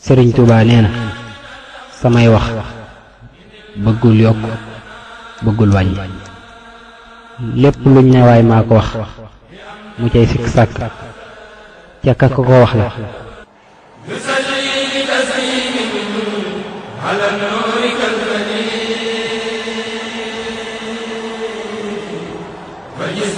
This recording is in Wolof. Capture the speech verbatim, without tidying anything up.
Sëriñ Tuubaa nee na samay wax bëggul yokk bëggul wàññi lépp luñ ne waay maa ko wax mu cay sikk sàkk ca ka ko ko wax la بسجيد تزيين على النور كالبدر